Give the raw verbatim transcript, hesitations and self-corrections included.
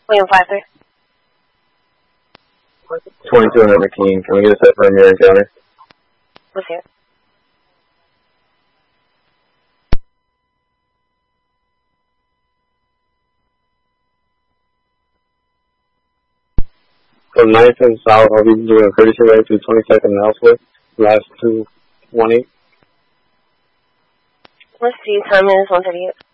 William five three. twenty-two hundred McKean. Can we get a set for a mirror encounter? Let's hear it. From ninth and south, I'll be doing a courtesy ride to twenty-second and elsewhere. Last two, one eight. Let's see, time is one thirty-eight.